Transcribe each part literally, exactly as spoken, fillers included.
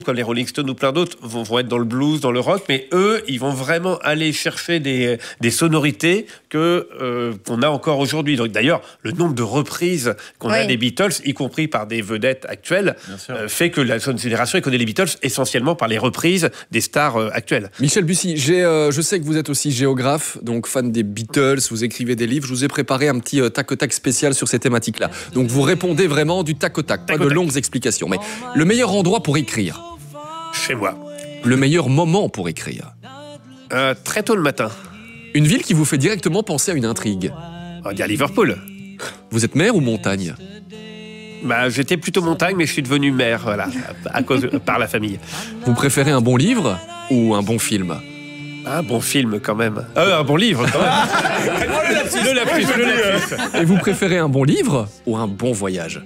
comme les Rolling Stones ou plein d'autres, vont, vont être dans le blues, dans le rock, mais eux, ils vont vraiment aller chercher des, des sonorités que, euh, qu'on a encore aujourd'hui. Donc, d'ailleurs, le nombre de reprises qu'on oui. a des Beatles, y compris par des vedettes actuelles, euh, fait que la jeune génération connaît les Beatles essentiellement par les reprises des stars euh, actuelles. Michel Bussy, j'ai, euh, je sais que vous êtes aussi géographe, donc fan des Beatles, vous écrivez des livres. Je vous ai préparé un petit euh, tac-au-tac spécial sur ces thématiques-là. Donc, vous répondez vraiment du tac-au-tac, pas de longues explications. Mais le meilleur endroit pour écrire? Chez moi. Le meilleur moment pour écrire? euh, Très tôt le matin. Une ville qui vous fait directement penser à une intrigue? On va dire Liverpool. Vous êtes mer ou montagne? Bah, j'étais plutôt montagne, mais je suis devenu mer, voilà, à cause, par la famille. Vous préférez un bon livre ou un bon film? Un bon film, quand même. Euh, un bon livre, quand même. le lapsus, le lapsus, le lapsus. Et vous préférez un bon livre ou un bon voyage?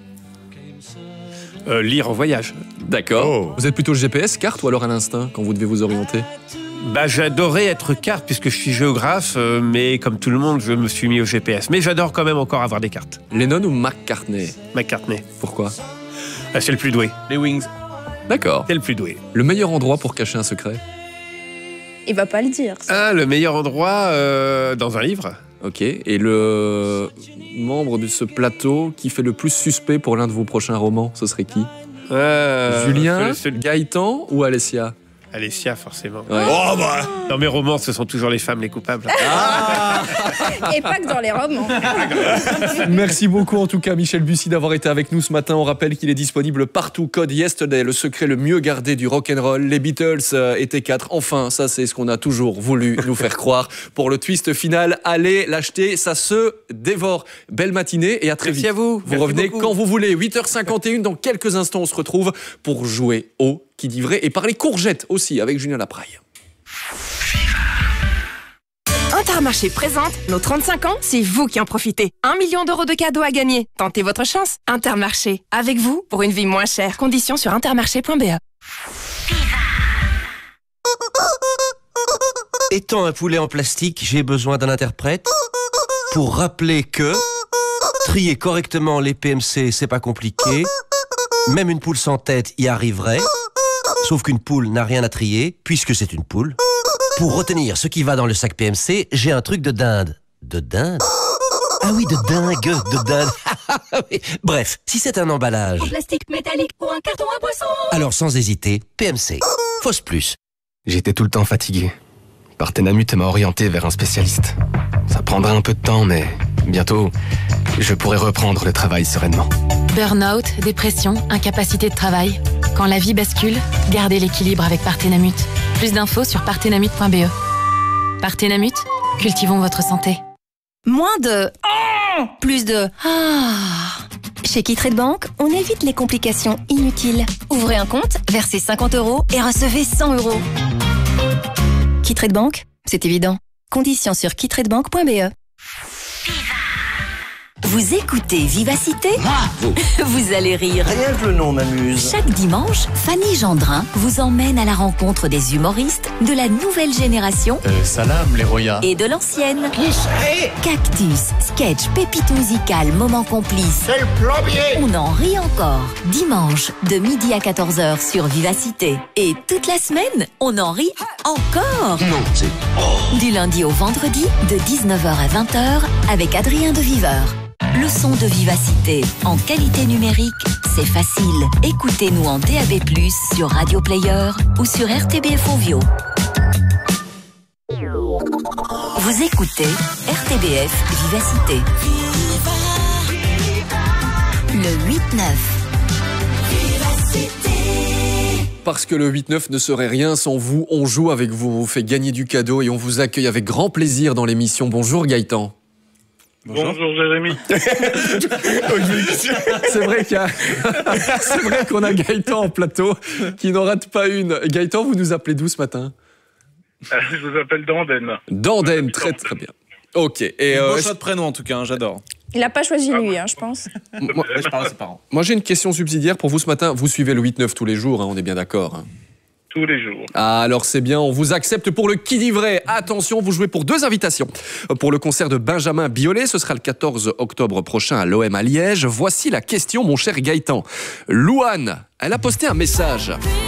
Euh, lire en voyage. D'accord. Oh. Vous êtes plutôt G P S, carte ou alors à l'instinct quand vous devez vous orienter? Bah, j'adorais être carte puisque je suis géographe, euh, mais comme tout le monde, je me suis mis au G P S. Mais j'adore quand même encore avoir des cartes. Lennon ou McCartney? McCartney. Pourquoi? Ah, c'est le plus doué. Les Wings. D'accord. C'est le plus doué. Le meilleur endroit pour cacher un secret? Il va pas le dire. Ah, le meilleur endroit euh, dans un livre. Ok. Et le membre de ce plateau qui fait le plus suspect pour l'un de vos prochains romans, ce serait qui? euh, Julien, celui, celui... Gaëtan ou Alessia? Alessia, forcément. Ouais. Oh, bah. Dans mes romans, ce sont toujours les femmes les coupables. Ah. Et pas que dans les romans. Merci beaucoup en tout cas Michel Bussy d'avoir été avec nous ce matin. On rappelle qu'il est disponible partout. Code Yesterday, le secret le mieux gardé du rock'n'roll. Les Beatles euh, étaient quatre. Enfin, ça c'est ce qu'on a toujours voulu nous faire croire. Pour le twist final, allez l'acheter, ça se dévore. Belle matinée et à très Merci vite. Merci à vous. Vous Merci revenez beaucoup. quand vous voulez. huit heures cinquante et une, dans quelques instants on se retrouve pour jouer au Qui dit vrai et parler courgettes aussi avec Julien Lapraille. Intermarché présente nos trente-cinq ans, c'est vous qui en profitez. Un million d'euros de cadeaux à gagner. Tentez votre chance. Intermarché, avec vous pour une vie moins chère. Conditions sur intermarché point b e. Étant un poulet en plastique, j'ai besoin d'un interprète pour rappeler que trier correctement les P M C, c'est pas compliqué. Même une poule sans tête y arriverait. Sauf qu'une poule n'a rien à trier, puisque c'est une poule. Pour retenir ce qui va dans le sac P M C, j'ai un truc de dinde. De dinde? Ah oui, de dingue, de dinde. Bref, si c'est un emballage... En plastique métallique ou un carton à boisson. Alors sans hésiter, P M C. Fausse plus. J'étais tout le temps fatigué. Partenamut m'a orienté vers un spécialiste. Ça prendra un peu de temps, mais bientôt, je pourrai reprendre le travail sereinement. Burnout, dépression, incapacité de travail. Quand la vie bascule, gardez l'équilibre avec Partenamut. Plus d'infos sur partenamut point b e. Partenamut, cultivons votre santé. Moins de... Oh plus de... Ah. Chez KeyTrade Bank, on évite les complications inutiles. Ouvrez un compte, versez cinquante euros et recevez cent euros. KeyTrade Bank, c'est évident. Conditions sur keytradebank point b e. Vous écoutez Vivacité? Bravo. Vous allez rire. Rien que le nom m'amuse. Chaque dimanche, Fanny Gendrin vous emmène à la rencontre des humoristes de la nouvelle génération euh, Salam, les Roya. Et de l'ancienne. Qui c'est? Cactus, sketch, pépite musicale, moment complice. C'est le plombier. On en rit encore. Dimanche, de midi à quatorze heures sur Vivacité. Et toute la semaine, on en rit encore. Non, c'est... Oh. Du lundi au vendredi, de dix-neuf heures à vingt heures, avec Adrien de Viveur. Le son de Vivacité, en qualité numérique, c'est facile. Écoutez-nous en D A B plus, sur Radio Player ou sur R T B F Ovio. Vous écoutez R T B F Vivacité. Le huit neuf. Parce que le huit neuf ne serait rien sans vous, on joue avec vous, on vous fait gagner du cadeau et on vous accueille avec grand plaisir dans l'émission. Bonjour Gaëtan. Bonjour, Bonjour Jérémy. C'est vrai qu'il y a... C'est vrai qu'on a Gaëtan en plateau qui n'en rate pas une. Gaëtan, vous nous appelez d'où ce matin? Je vous appelle Danden. Danden, très très bien. Ok. Et euh, beau choix de prénom en tout cas, hein, j'adore. Il n'a pas choisi lui, hein, je pense. Moi, je parle à ses parents. Moi j'ai une question subsidiaire pour vous ce matin. Vous suivez le huit neuf tous les jours, hein, on est bien d'accord, hein. Tous les jours. Ah, alors c'est bien, on vous accepte pour le Qui dit vrai. Attention, vous jouez pour deux invitations. Pour le concert de Benjamin Biolay, ce sera le quatorze octobre prochain à l'O M à Liège. Voici la question, mon cher Gaëtan. Louane, elle a posté un message.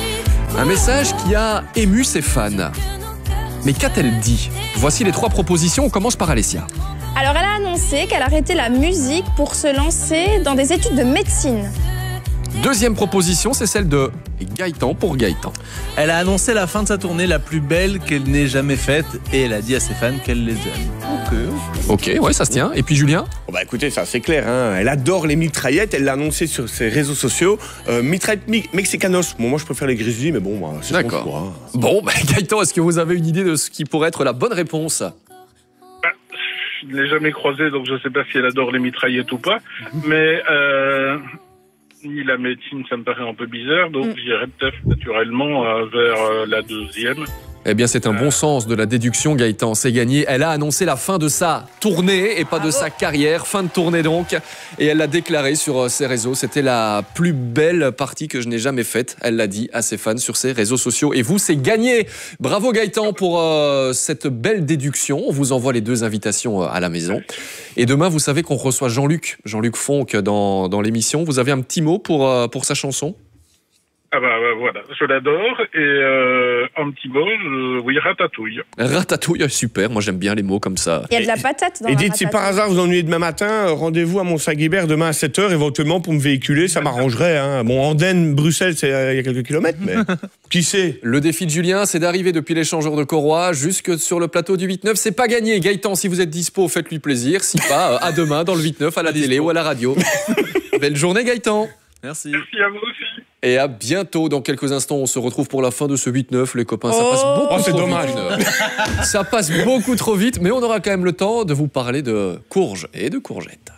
Un message qui a ému ses fans. Mais qu'a-t-elle dit? Voici les trois propositions, on commence par Alessia. Alors, elle a annoncé qu'elle arrêtait la musique pour se lancer dans des études de médecine. Deuxième proposition, c'est celle de Gaëtan pour Gaëtan. Elle a annoncé la fin de sa tournée la plus belle qu'elle n'ait jamais faite et elle a dit à ses fans qu'elle les aime. Ok, ouais, ça se tient. Et puis Julien? Oh bah écoutez, ça c'est clair, hein. Elle adore les mitraillettes, elle l'a annoncé sur ses réseaux sociaux. Euh, mitraillettes mi- mexicanos. Bon, moi je préfère les grizzlies, mais bon, bah, c'est D'accord. son choix, hein. Bon, bah, Gaëtan, est-ce que vous avez une idée de ce qui pourrait être la bonne réponse? Bah, je ne l'ai jamais croisée, donc je ne sais pas si elle adore les mitraillettes ou pas. Mais euh, ni la médecine, ça me paraît un peu bizarre, donc mm. j'irais peut-être naturellement euh, vers euh, la deuxième. Eh bien, c'est un bon sens de la déduction, Gaëtan. C'est gagné. Elle a annoncé la fin de sa tournée et pas de sa carrière. Fin de tournée, donc. Et elle l'a déclaré sur ses réseaux. C'était la plus belle partie que je n'ai jamais faite. Elle l'a dit à ses fans sur ses réseaux sociaux. Et vous, c'est gagné. Bravo, Gaëtan, pour euh, cette belle déduction. On vous envoie les deux invitations à la maison. Et demain, vous savez qu'on reçoit Jean-Luc, Jean-Luc Fonck dans, dans l'émission. Vous avez un petit mot pour, euh, pour sa chanson? Ah bah, bah voilà, je l'adore et euh, un petit mot, je... oui, ratatouille. Ratatouille, super, moi j'aime bien les mots comme ça. Il y a de la patate dans Et la dites, si ratatouille. par hasard vous ennuyez demain matin, rendez-vous à Mont-Saint-Guibert demain à sept heures, éventuellement pour me véhiculer, ça m'arrangerait. Hein. Bon, Andenne, Bruxelles, c'est euh, il y a quelques kilomètres, mais qui sait? Le défi de Julien, c'est d'arriver depuis l'échangeur de Coroy jusque sur le plateau du huit neuf. C'est pas gagné. Gaëtan, si vous êtes dispo, faites-lui plaisir. Si pas, à demain dans le huit neuf, à la télé ou à la radio. Belle journée, Gaëtan. Merci. Merci à vous aussi. Et à bientôt. Dans quelques instants, on se retrouve pour la fin de ce huit neuf. Les copains, ça passe beaucoup Oh, c'est trop dommage. vite. une heure. Ça passe beaucoup trop vite, mais on aura quand même le temps de vous parler de courges et de courgettes.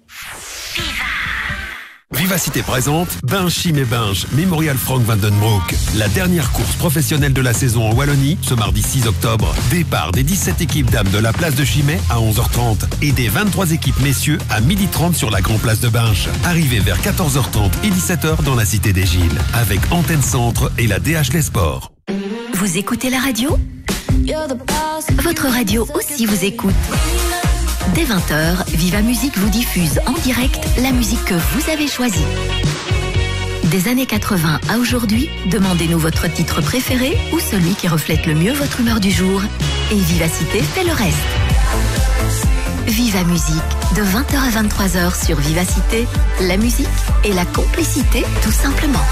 Vivacité présente Binge et Binge, Memorial Frank van den Broek. La dernière course professionnelle de la saison en Wallonie, ce mardi six octobre. Départ des dix-sept équipes dames de la place de Chimay à onze heures trente et des vingt-trois équipes messieurs à midi trente sur la grande place de Binge. Arrivée vers quatorze heures trente et dix-sept heures dans la cité des Gilles, avec Antenne Centre et la D H Les Sports. Vous écoutez la radio? Votre radio aussi vous écoute. Dès vingt heures, Viva Musique vous diffuse en direct la musique que vous avez choisie. Des années quatre-vingts à aujourd'hui, demandez-nous votre titre préféré ou celui qui reflète le mieux votre humeur du jour. Et Vivacité fait le reste. Viva Musique, de vingt heures à vingt-trois heures sur Vivacité, la musique et la complicité tout simplement.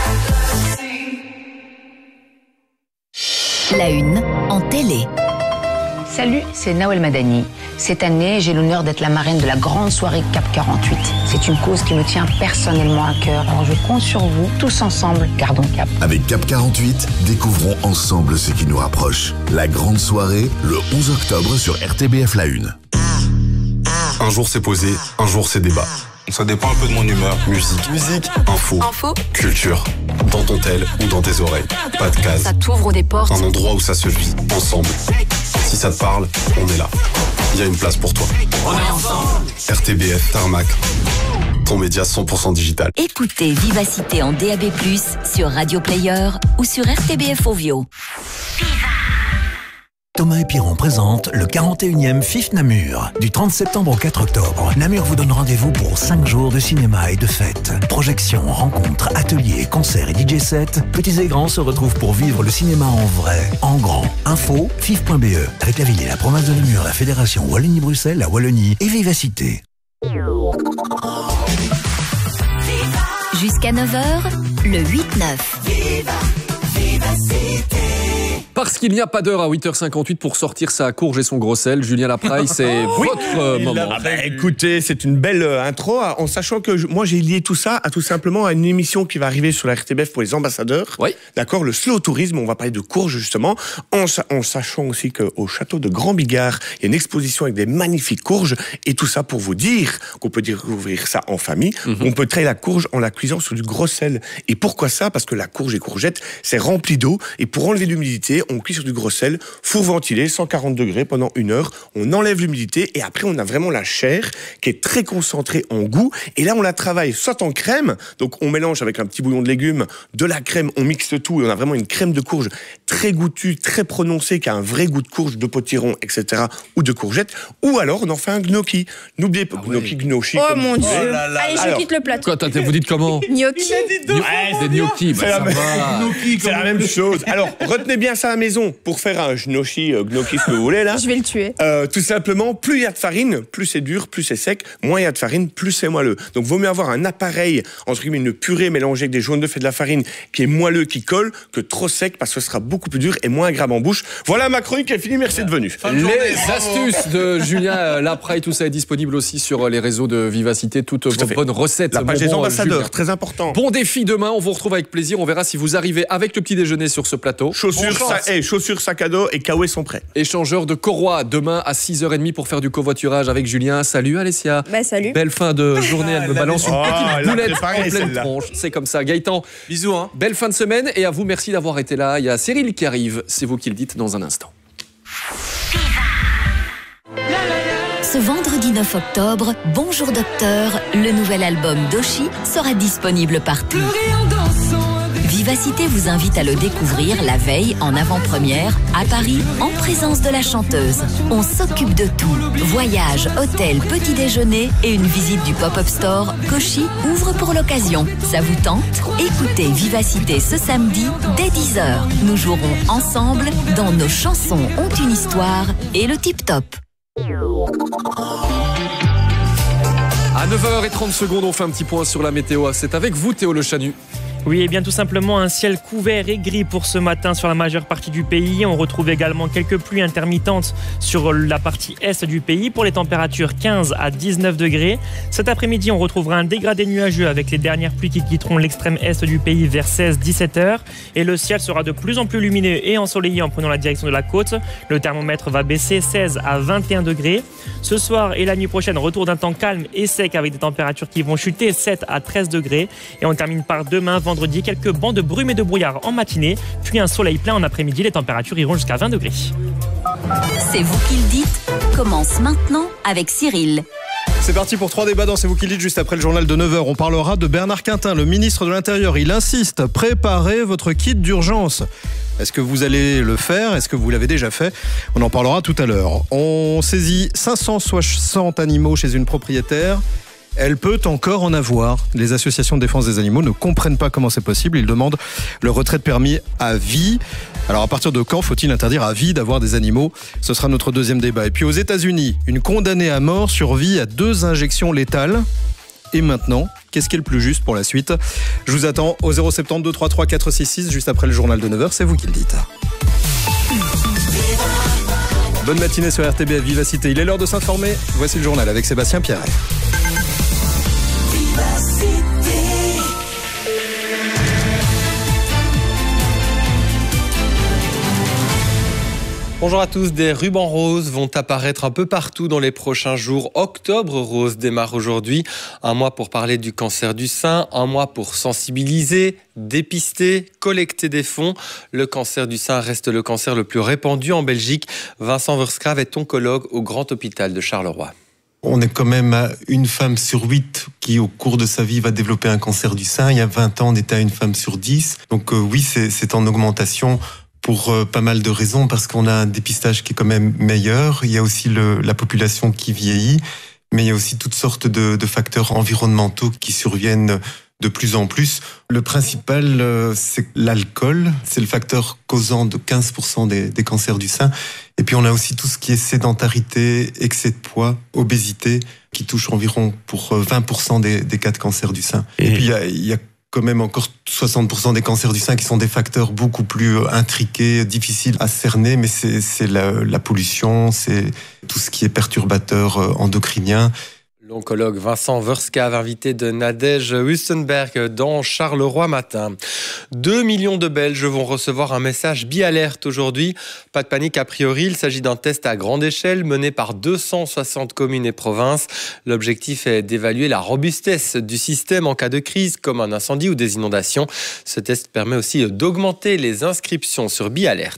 La une en télé. Salut, c'est Nawel Madani. Cette année, j'ai l'honneur d'être la marraine de la grande soirée CAP quarante-huit. C'est une cause qui me tient personnellement à cœur. Alors je compte sur vous, tous ensemble, gardons cap. Avec CAP quarante-huit, découvrons ensemble ce qui nous rapproche. La grande soirée, le onze octobre sur R T B F La Une. Un jour c'est posé, un jour c'est débat. Ça dépend un peu de mon humeur. Musique, musique, info, Info. culture. Dans ton tel ou dans tes oreilles. Pas de case. Ça t'ouvre des portes. Un endroit où ça se vit, ensemble. Si ça te parle, on est là. Il y a une place pour toi. On est ensemble. R T B F, Tarmac. Ton média cent pour cent digital. Écoutez Vivacité en D A B plus, sur Radio Player ou sur R T B F Ovio. Thomas et Piron présente le quarante et unième F I F Namur. Du trente septembre au quatre octobre, Namur vous donne rendez-vous pour cinq jours de cinéma et de fêtes. Projections, rencontres, ateliers, concerts et D J sets. Petits et grands se retrouvent pour vivre le cinéma en vrai, en grand. Info, fif point b e. Avec la ville et la province de Namur, la fédération Wallonie-Bruxelles, la Wallonie et Vivacité. Jusqu'à neuf heures, le huit neuf. Viva, Vivacité. Parce qu'il n'y a pas d'heure à huit heures cinquante-huit pour sortir sa courge et son gros sel, Julien Lapraille, c'est Oui, votre euh, moment. Ah bah, écoutez, c'est une belle euh, intro, en sachant que je- moi j'ai lié tout ça à tout simplement à une émission qui va arriver sur la R T B F pour les ambassadeurs. Oui. D'accord, le slow tourisme, on va parler de courges justement, en, sa- en sachant aussi qu'au château de Grand Bigard, il y a une exposition avec des magnifiques courges, et tout ça pour vous dire qu'on peut découvrir ça en famille. Mhm. On peut traiter la courge en la cuisant sur du gros sel. Et pourquoi ça? Parce que la courge et courgette, c'est rempli d'eau, et pour enlever l'humidité, on cuit sur du gros sel, four ventilé, cent quarante degrés pendant une heure. On enlève l'humidité et après, on a vraiment la chair qui est très concentrée en goût. Et là, on la travaille soit en crème, donc on mélange avec un petit bouillon de légumes, de la crème, on mixe tout et on a vraiment une crème de courge très goûtue, très prononcée, qui a un vrai goût de courge, de potiron, et cetera, ou de courgettes. Ou alors, on en fait un gnocchi. N'oubliez pas, ah gnocchi, ouais. gnocchi. Oh mon Dieu. Oh là là. Allez, je alors, quitte le plateau. Quoi, vous dites comment? Gnocchi. Ouais, des gnocchis. C'est la, c'est la même chose. Alors, retenez bien ça à la maison pour faire un gnocchi, euh, gnocchi, ce que vous voulez là. Je vais le tuer. Euh, tout simplement, plus il y a de farine, plus c'est dur, plus c'est sec. Moins il y a de farine, plus c'est moelleux. Donc, vaut mieux avoir un appareil, entre guillemets, une purée mélangée avec des jaunes d'œufs et de la farine qui est moelleux, qui colle, que trop sec parce que ce sera beaucoup plus dur et moins agréable en bouche. Voilà ma chronique est finie. Merci de venue. Les astuces de Julien Lapraille, tout ça est disponible aussi sur les réseaux de Vivacité. Toutes vos bonnes recettes. La page des bon, ambassadeurs, Julien. Très important. Bon défi demain. On vous retrouve avec plaisir. On verra si vous arrivez avec le petit déjeuner sur ce plateau. Chaussures, bon sa- hey, chaussures, sac à dos et K O sont prêts. Échangeur de Corois demain à six heures trente pour faire du covoiturage avec Julien. Salut Alessia. Bah salut. Belle fin de journée. Elle me balance une oh, petite boulette en pleine celle-là. tronche. C'est comme ça. Gaëtan. Bisous. Hein. Belle fin de semaine et à vous, merci d'avoir été là. Il y a Cyril qui arrive. C'est vous qui le dites dans un instant. Ce vendredi neuf octobre, Bonjour Docteur, le nouvel album d'Oshi sera disponible partout. Vivacité vous invite à le découvrir la veille en avant-première à Paris en présence de la chanteuse. On s'occupe de tout. Voyage, hôtel, petit déjeuner et une visite du pop-up store qu'Oshi ouvre pour l'occasion. Ça vous tente? Écoutez Vivacité ce samedi dès dix heures. Nous jouerons ensemble dans Nos chansons ont une histoire et le tip-top. À neuf heures trente, on fait un petit point sur la météo. C'est avec vous, Théo Le Chanu. Oui, et bien tout simplement un ciel couvert et gris pour ce matin sur la majeure partie du pays. On retrouve également quelques pluies intermittentes sur la partie est du pays pour les températures quinze à dix-neuf degrés. Cet après-midi, on retrouvera un dégradé nuageux avec les dernières pluies qui quitteront l'extrême est du pays vers seize à dix-sept heures. Et le ciel sera de plus en plus lumineux et ensoleillé en prenant la direction de la côte. Le thermomètre va baisser seize à vingt et un degrés. Ce soir et la nuit prochaine, retour d'un temps calme et sec avec des températures qui vont chuter sept à treize degrés. Et on termine par demain, vendredi, quelques bancs de brume et de brouillard en matinée, puis un soleil plein en après-midi. Les températures iront jusqu'à vingt degrés. C'est vous qui le dites, commence maintenant avec Cyril. C'est parti pour trois débats dans C'est vous qui le dites juste après le journal de neuf heures. On parlera de Bernard Quintin, le ministre de l'Intérieur. Il insiste, préparez votre kit d'urgence. Est-ce que vous allez le faire? Est-ce que vous l'avez déjà fait? On en parlera tout à l'heure. On saisit cinq cent soixante animaux chez une propriétaire. Elle peut encore en avoir. Les associations de défense des animaux ne comprennent pas comment c'est possible. Ils demandent le retrait de permis à vie. Alors à partir de quand faut-il interdire à vie d'avoir des animaux? Ce sera notre deuxième débat. Et puis aux États-Unis, une condamnée à mort survit à deux injections létales. Et maintenant, qu'est-ce qui est le plus juste pour la suite? Je vous attends au zéro sept deux trois trois quatre six six juste après le journal de neuf heures. C'est vous qui le dites. Bonne matinée sur R T B à Vivacité. Il est l'heure de s'informer. Voici le journal avec Sébastien Pierret. Bonjour à tous, des rubans roses vont apparaître un peu partout dans les prochains jours. Octobre Rose démarre aujourd'hui. Un mois pour parler du cancer du sein, un mois pour sensibiliser, dépister, collecter des fonds. Le cancer du sein reste le cancer le plus répandu en Belgique. Vincent Verskrave est oncologue au Grand Hôpital de Charleroi. On est quand même à une femme sur huit qui, au cours de sa vie, va développer un cancer du sein. Il y a vingt ans, on était à une femme sur dix. Donc euh, oui, c'est, c'est en augmentation pour euh, pas mal de raisons, parce qu'on a un dépistage qui est quand même meilleur. Il y a aussi le, la population qui vieillit, mais il y a aussi toutes sortes de, de facteurs environnementaux qui surviennent de plus en plus. Le principal, euh, c'est l'alcool. C'est le facteur causant de quinze pour cent des, des cancers du sein. Et puis on a aussi tout ce qui est sédentarité, excès de poids, obésité, qui touche environ pour vingt pour cent des, des cas de cancer du sein. Et, Et puis il y a, il y a quand même encore soixante pour cent des cancers du sein qui sont des facteurs beaucoup plus intriqués, difficiles à cerner, mais c'est, c'est la, la pollution, c'est tout ce qui est perturbateur endocrinien. L'oncologue Vincent Verskrave, invité de Nadège Hustenberg dans Charleroi matin. Deux millions de Belges vont recevoir un message Bialerte aujourd'hui. Pas de panique a priori, il s'agit d'un test à grande échelle mené par deux cent soixante communes et provinces. L'objectif est d'évaluer la robustesse du système en cas de crise, comme un incendie ou des inondations. Ce test permet aussi d'augmenter les inscriptions sur Bialerte.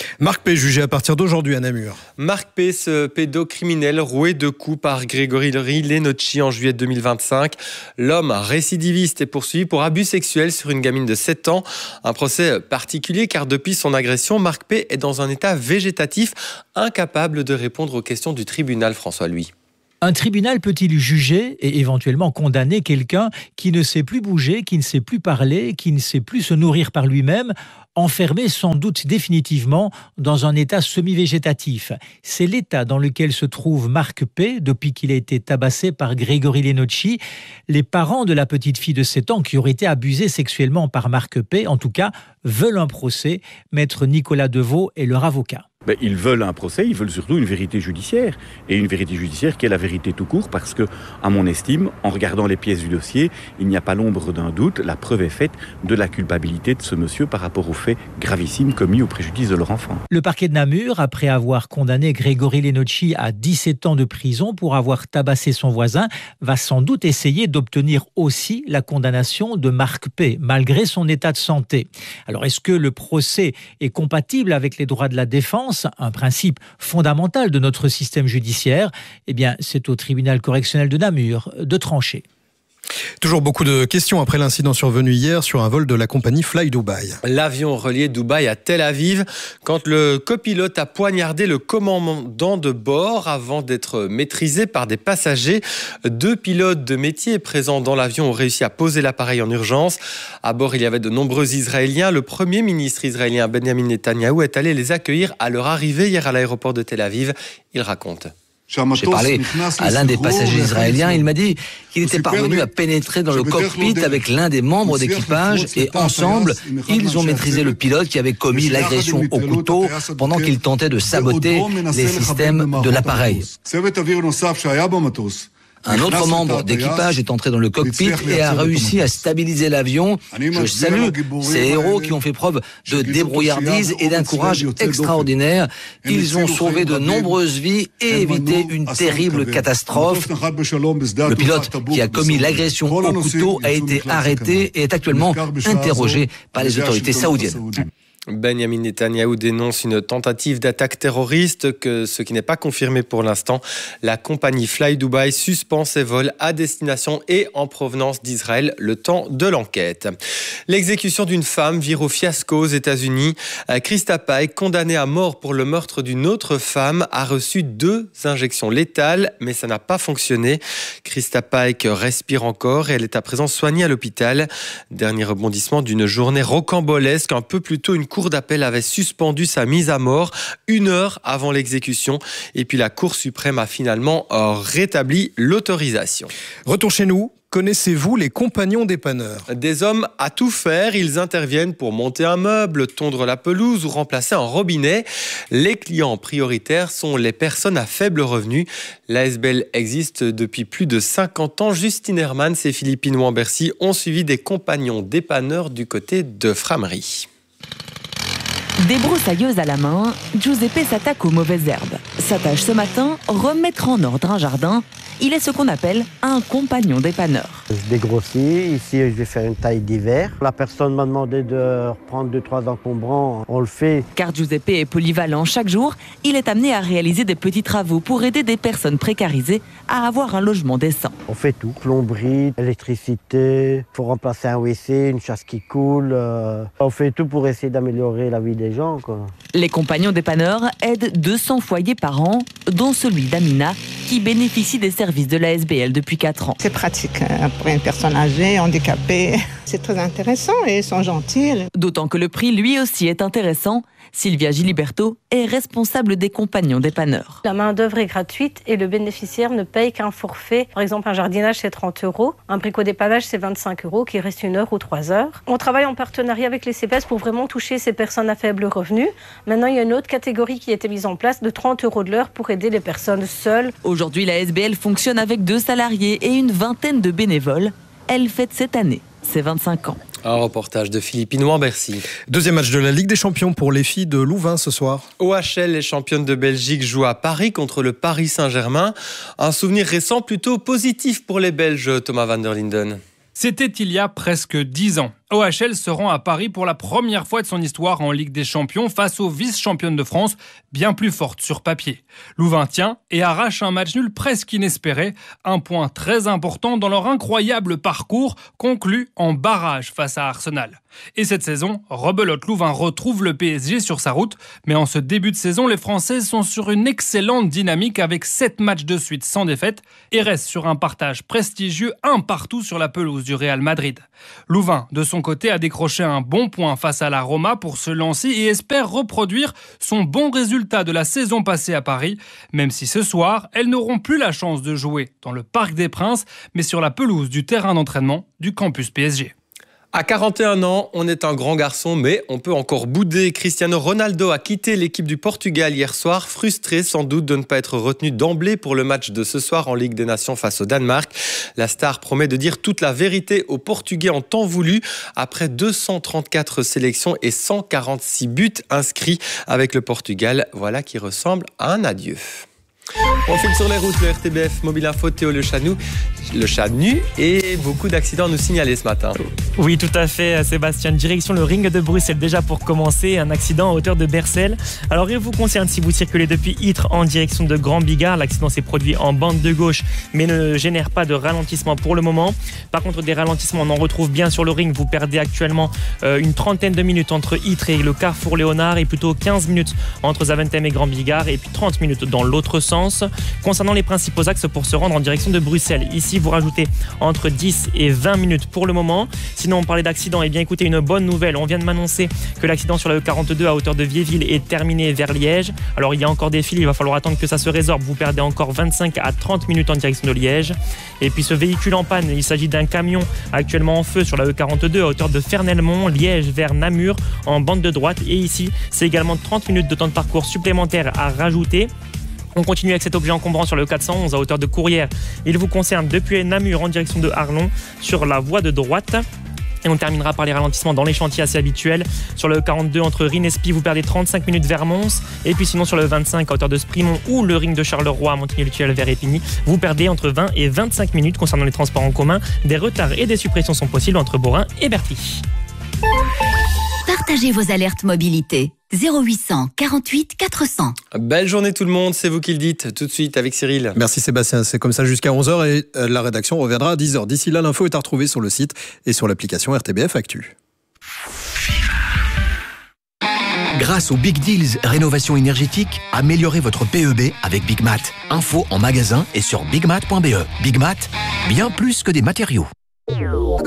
Marc P. jugé à partir d'aujourd'hui à Namur. Marc P., ce pédocriminel roué de coups par Grégory Lenocci en juillet deux mille vingt-cinq. L'homme récidiviste est poursuivi pour abus sexuels sur une gamine de sept ans. Un procès particulier car depuis son agression, Marc P. est dans un état végétatif, incapable de répondre aux questions du tribunal. François Louis. Un tribunal peut-il juger et éventuellement condamner quelqu'un qui ne sait plus bouger, qui ne sait plus parler, qui ne sait plus se nourrir par lui-même, enfermé sans doute définitivement dans un état semi-végétatif? C'est l'état dans lequel se trouve Marc P. depuis qu'il a été tabassé par Grégory Lenocci. Les parents de la petite fille de sept ans qui aurait été abusée sexuellement par Marc P., en tout cas, veulent un procès. Maître Nicolas Deveau est leur avocat. Ben, ils veulent un procès, ils veulent surtout une vérité judiciaire. Et une vérité judiciaire qui est la vérité tout court, parce que, à mon estime, en regardant les pièces du dossier, il n'y a pas l'ombre d'un doute, la preuve est faite de la culpabilité de ce monsieur par rapport aux faits gravissimes commis au préjudice de leur enfant. Le parquet de Namur, après avoir condamné Grégory Lenocci à dix-sept ans de prison pour avoir tabassé son voisin, va sans doute essayer d'obtenir aussi la condamnation de Marc P., malgré son état de santé. Alors, est-ce que le procès est compatible avec les droits de la défense ? Un principe fondamental de notre système judiciaire, eh bien, c'est au tribunal correctionnel de Namur de trancher. Toujours beaucoup de questions après l'incident survenu hier sur un vol de la compagnie Fly Dubai. L'avion reliait Dubaï à Tel Aviv quand le copilote a poignardé le commandant de bord avant d'être maîtrisé par des passagers. Deux pilotes de métier présents dans l'avion ont réussi à poser l'appareil en urgence. À bord, il y avait de nombreux Israéliens. Le premier ministre israélien Benjamin Netanyahou est allé les accueillir à leur arrivée hier à l'aéroport de Tel Aviv. Il raconte. J'ai parlé à l'un des passagers israéliens. Il m'a dit qu'il était parvenu à pénétrer dans le cockpit avec l'un des membres d'équipage et ensemble, ils ont maîtrisé le pilote qui avait commis l'agression au couteau pendant qu'il tentait de saboter les systèmes de l'appareil. Un autre membre d'équipage est entré dans le cockpit et a réussi à stabiliser l'avion. Je salue ces héros qui ont fait preuve de débrouillardise et d'un courage extraordinaire. Ils ont sauvé de nombreuses vies et évité une terrible catastrophe. Le pilote qui a commis l'agression au couteau a été arrêté et est actuellement interrogé par les autorités saoudiennes. Benjamin Netanyahou dénonce une tentative d'attaque terroriste, que, ce qui n'est pas confirmé pour l'instant. La compagnie Fly Dubai suspend ses vols à destination et en provenance d'Israël le temps de l'enquête. L'exécution d'une femme vire au fiasco aux États-Unis. Krista Pike, condamnée à mort pour le meurtre d'une autre femme, a reçu deux injections létales, mais ça n'a pas fonctionné. Krista Pike respire encore et elle est à présent soignée à l'hôpital. Dernier rebondissement d'une journée rocambolesque. Un peu plus tôt, une cour d'appel avait suspendu sa mise à mort une heure avant l'exécution. Et puis la Cour suprême a finalement rétabli l'autorisation. Retour chez nous. Connaissez-vous les compagnons dépanneurs? Des hommes à tout faire, ils interviennent pour monter un meuble, tondre la pelouse ou remplacer un robinet. Les clients prioritaires sont les personnes à faible revenu. L'A S B L existe depuis plus de cinquante ans. Justine Hermann et Philippe Inouan-Bercy ont suivi des compagnons dépanneurs du côté de Framery. Débroussailleuse à la main, Giuseppe s'attaque aux mauvaises herbes. Sa tâche ce matin, remettre en ordre un jardin. Il est ce qu'on appelle un compagnon dépanneur. Je dégrossis, ici je vais faire une taille d'hiver. La personne m'a demandé de reprendre deux trois encombrants, on le fait. Car Giuseppe est polyvalent chaque jour, il est amené à réaliser des petits travaux pour aider des personnes précarisées à avoir un logement décent. On fait tout, plomberie, électricité, faut remplacer un W C, une chasse qui coule. Euh... On fait tout pour essayer d'améliorer la vie des gens, quoi. Les compagnons dépanneurs aident deux cents foyers par an, dont celui d'Amina, qui bénéficie des services de l'A S B L depuis quatre ans. C'est pratique pour une personne âgée, handicapée. C'est très intéressant et ils sont gentils. D'autant que le prix, lui aussi, est intéressant. Sylvia Giliberto est responsable des compagnons dépanneurs. La main-d'œuvre est gratuite et le bénéficiaire ne paye qu'un forfait. Par exemple, un jardinage, c'est trente euros. Un bricot-dépannage, c'est vingt-cinq euros, qui reste une heure ou trois heures. On travaille en partenariat avec les C P S pour vraiment toucher ces personnes à faible revenu. Maintenant, il y a une autre catégorie qui a été mise en place de trente euros de l'heure pour aider les personnes seules. Aujourd'hui, la S B L fonctionne avec deux salariés et une vingtaine de bénévoles. Elle fête cette année ses vingt-cinq ans. Un reportage de Philippe Inouan-Bercy. Deuxième match de la Ligue des Champions pour les filles de Louvain ce soir. O H L, les championnes de Belgique, jouent à Paris contre le Paris Saint-Germain. Un souvenir récent plutôt positif pour les Belges, Thomas van der Linden. C'était il y a presque dix ans. O H L se rend à Paris pour la première fois de son histoire en Ligue des Champions face aux vice-championnes de France, bien plus fortes sur papier. Louvain tient et arrache un match nul presque inespéré, un point très important dans leur incroyable parcours conclu en barrage face à Arsenal. Et cette saison, rebelote Louvain retrouve le P S G sur sa route, mais en ce début de saison, les Françaises sont sur une excellente dynamique avec sept matchs de suite sans défaite et restent sur un partage prestigieux un partout sur la pelouse du Real Madrid. Louvain, de son côté, a décroché un bon point face à la Roma pour se lancer et espère reproduire son bon résultat de la saison passée à Paris, même si ce soir, elles n'auront plus la chance de jouer dans le Parc des Princes, mais sur la pelouse du terrain d'entraînement du campus P S G. À quarante et un ans, on est un grand garçon, mais on peut encore bouder. Cristiano Ronaldo a quitté l'équipe du Portugal hier soir, frustré sans doute de ne pas être retenu d'emblée pour le match de ce soir en Ligue des Nations face au Danemark. La star promet de dire toute la vérité aux Portugais en temps voulu, après deux cent trente-quatre sélections et cent quarante-six buts inscrits avec le Portugal. Voilà qui ressemble à un adieu. On file sur les routes, le R T B F Mobile Info, Théo Le Chanu, le chat nu et beaucoup d'accidents nous signalés ce matin. Oui, tout à fait, Sébastien. Direction le ring de Bruxelles, déjà pour commencer, un accident à hauteur de Bercel. Alors, il vous concerne si vous circulez depuis Ytre en direction de Grand Bigard. L'accident s'est produit en bande de gauche, mais ne génère pas de ralentissement pour le moment. Par contre, des ralentissements, on en retrouve bien sur le ring. Vous perdez actuellement euh, une trentaine de minutes entre Ytre et le Carrefour Léonard, et plutôt quinze minutes entre Zaventem et Grand Bigard, et puis trente minutes dans l'autre sens. Concernant les principaux axes pour se rendre en direction de Bruxelles, ici vous rajoutez entre dix et vingt minutes pour le moment. Sinon, on parlait d'accident, et bien écoutez, une bonne nouvelle, on vient de m'annoncer que l'accident sur la E quarante-deux à hauteur de Viéville est terminé vers Liège. Alors il y a encore des fils, il va falloir attendre que ça se résorbe. Vous perdez encore vingt-cinq à trente minutes en direction de Liège. Et puis ce véhicule en panne, il s'agit d'un camion actuellement en feu sur la E quarante-deux à hauteur de Fernelmont, Liège vers Namur en bande de droite. Et ici, c'est également trente minutes de temps de parcours supplémentaire à rajouter. On continue avec cet objet encombrant sur le quatre cent onze à hauteur de Courrières. Il vous concerne depuis Namur en direction de Arlon sur la voie de droite. Et on terminera par les ralentissements dans les chantiers assez habituels. Sur le quarante-deux entre Rinespi, vous perdez trente-cinq minutes vers Mons. Et puis sinon sur le vingt-cinq à hauteur de Sprimont ou le ring de Charleroi à Montigny-le-Tuel vers Épigny, vous perdez entre vingt et vingt-cinq minutes. Concernant les transports en commun, des retards et des suppressions sont possibles entre Borin et Berthy. Partagez vos alertes mobilité. zéro huit cent quarante-huit quatre cents. Belle journée tout le monde, c'est vous qui le dites. Tout de suite avec Cyril. Merci Sébastien, c'est comme ça jusqu'à onze heures et la rédaction reviendra à dix heures. D'ici là, l'info est à retrouver sur le site et sur l'application R T B F Actu. Grâce aux Big Deals Rénovation énergétique, améliorez votre P E B avec Big Mat. Info en magasin et sur bigmat point b e. Big Mat, bien plus que des matériaux.